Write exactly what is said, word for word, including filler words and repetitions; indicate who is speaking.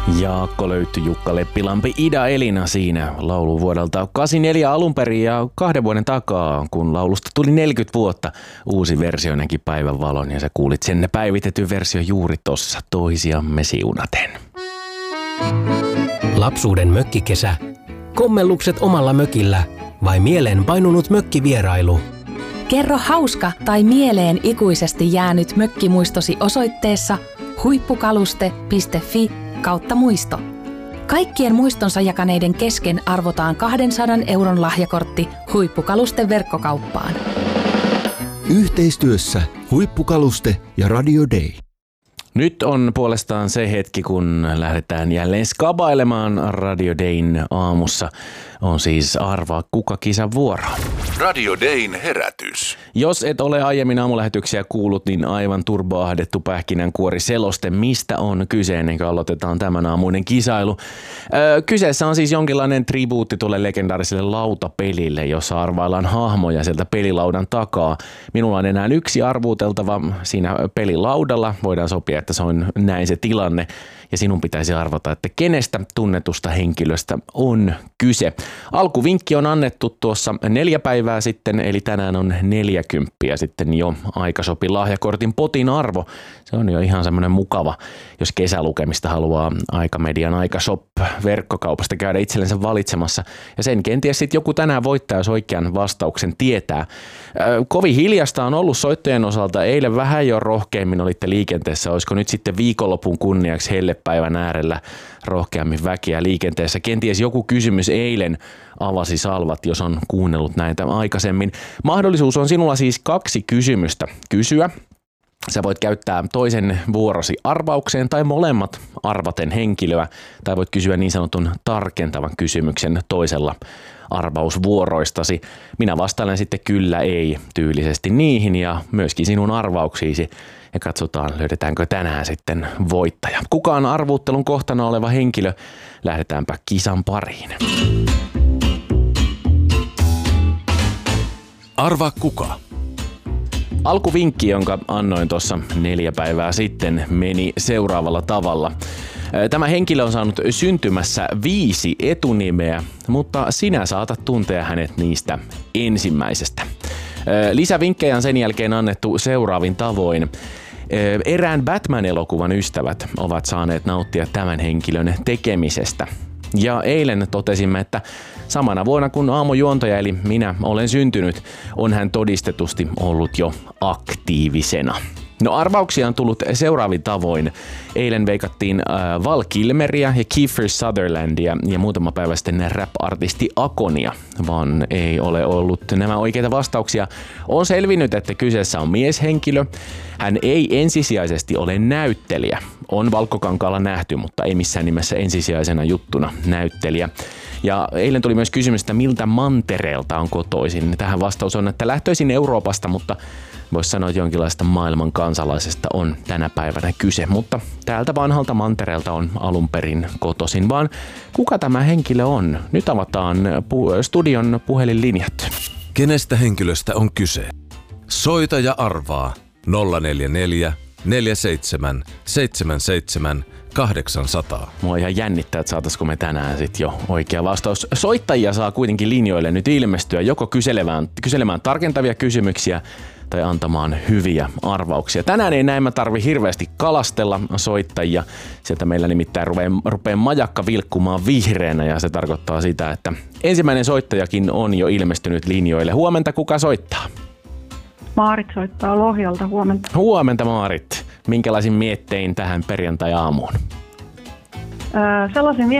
Speaker 1: Jaakko löytyi, Jukka Leppilampi, Ida Elina siinä laulu vuodelta kahdeksankymmentäneljä alun perin ja kahden vuoden takaa, kun laulusta tuli neljäkymmentä vuotta. Uusi versio näki päivän valon ja sä kuulit sen päivitetyn versio juuri tossa toisiamme siunaten.
Speaker 2: Lapsuuden mökkikesä, kommellukset omalla mökillä vai mieleen painunut mökkivierailu?
Speaker 3: Kerro hauska tai mieleen ikuisesti jäänyt mökkimuistosi osoitteessa huippukaluste piste fi kautta muisto. Kaikkien muistonsa jakaneiden kesken arvotaan kahdensadan euron lahjakortti Huippukaluste verkkokauppaan.
Speaker 4: Yhteistyössä Huippukaluste ja Radio Day.
Speaker 1: Nyt on puolestaan se hetki, kun lähdetään jälleen skabailemaan Radio Dayn aamussa. On siis Arvaa kuka -kisan vuoro.
Speaker 5: Radio Dayn herätys.
Speaker 1: Jos et ole aiemmin aamulähetyksiä kuullut, niin aivan turboahdettu pähkinänkuori seloste, mistä on kyse ennen kuin aloitetaan tämän aamuinen kisailu. Öö, kyseessä on siis jonkinlainen tribuutti tuolle legendaariselle lautapelille, jossa arvaillaan hahmoja sieltä pelilaudan takaa. Minulla on enää yksi arvuuteltava siinä pelilaudalla. Voidaan sopia, että se on näin se tilanne. Ja sinun pitäisi arvata, että kenestä tunnetusta henkilöstä on kyse. Alkuvinkki on annettu tuossa neljä päivää sitten, eli tänään on neljäkymppiä sitten jo aikasopi lahjakortin potin arvo. Se on jo ihan semmoinen mukava, jos kesälukemista haluaa Aikamedian Aikashop verkkokaupasta käydä itsellensä valitsemassa. Ja sen kenties sitten joku tänään voittaa, jos oikean vastauksen tietää. Kovin hiljasta on ollut soittojen osalta. Eilen vähän jo rohkeimmin olitte liikenteessä. Olisiko nyt sitten viikonlopun kunniaksi hellepäivän äärellä rohkeammin väkiä liikenteessä? Kenties joku kysymys eilen avasi salvat, jos on kuunnellut näitä aikaisemmin. Mahdollisuus on sinulla siis kaksi kysymystä kysyä. Sä voit käyttää toisen vuorosi arvaukseen tai molemmat arvaten henkilöä, tai voit kysyä niin sanotun tarkentavan kysymyksen toisella arvausvuoroistasi. Minä vastailen sitten kyllä ei tyylisesti niihin ja myöskin sinun arvauksiisi ja katsotaan löydetäänkö tänään sitten voittaja. Kuka on arvuuttelun kohtana oleva henkilö? Lähdetäänpä kisan pariin.
Speaker 5: Arvaa kuka.
Speaker 1: Alkuvinkki, jonka annoin tuossa neljä päivää sitten, meni seuraavalla tavalla. Tämä henkilö on saanut syntymässä viisi etunimeä, mutta sinä saatat tuntea hänet niistä ensimmäisestä. Lisävinkkejä on sen jälkeen annettu seuraavin tavoin. Erään Batman-elokuvan ystävät ovat saaneet nauttia tämän henkilön tekemisestä. Ja eilen totesimme, että samana vuonna kun aamujuontaja eli minä olen syntynyt, on hän todistetusti ollut jo aktiivisena. No arvauksia on tullut seuraavin tavoin. Eilen veikattiin äh, Val Kilmeria ja Kiefer Sutherlandia ja muutama päivä sitten rap-artisti Akonia, vaan ei ole ollut nämä oikeita vastauksia. On selvinnyt, että kyseessä on mieshenkilö. Hän ei ensisijaisesti ole näyttelijä. On Valkokankaalla nähty, mutta ei missään nimessä ensisijaisena juttuna näyttelijä. Ja eilen tuli myös kysymys, että miltä mantereelta on kotoisin. Tähän vastaus on, että lähtöisin Euroopasta, mutta voisi sanoa, että jonkinlaista maailman kansalaisesta on tänä päivänä kyse. Mutta täältä vanhalta mantereelta on alun perin kotoisin. Vaan kuka tämä henkilö on? Nyt avataan pu- studion puhelinlinjat.
Speaker 5: Kenestä henkilöstä on kyse? Soita ja arvaa nolla neljä neljä neljä seitsemän seitsemän seitsemän kahdeksan nolla nolla.
Speaker 1: Mua ihan jännittää, että saataisiko me tänään sitten jo oikea vastaus. Soittajia saa kuitenkin linjoille nyt ilmestyä joko kyselemään, kyselemään tarkentavia kysymyksiä tai antamaan hyviä arvauksia. Tänään ei näin mä tarvi hirveästi kalastella soittajia. Sieltä meillä nimittäin rupeaa, rupeaa majakka vilkkumaan vihreänä ja se tarkoittaa sitä, että ensimmäinen soittajakin on jo ilmestynyt linjoille. Huomenta, kuka soittaa?
Speaker 6: Maarit soittaa Lohjalta, huomenta.
Speaker 1: Huomenta Maarit. Minkälaisin miettein tähän perjantai-aamuun?
Speaker 6: Öö, sellaisin